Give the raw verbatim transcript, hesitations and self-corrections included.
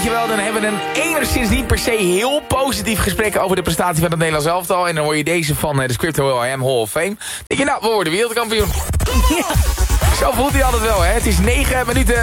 Jawel, dan hebben we een enigszins niet per se heel positief gesprek over de prestatie van het Nederlands elftal. En dan hoor je deze van uh, de Scripto Will I Am Hall of Fame. Dan denk je, nou, we worden wereldkampioen. Ja. Zo voelt hij altijd wel, hè. Het is negen minuten